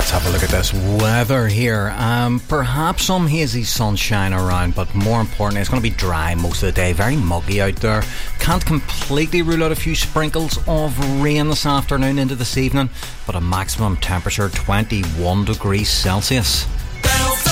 Have a look at this weather here. Perhaps some hazy sunshine around, but more importantly, it's going to be dry most of the day. Very muggy out there. Can't completely rule out a few sprinkles of rain this afternoon into this evening, but a maximum temperature 21 degrees Celsius.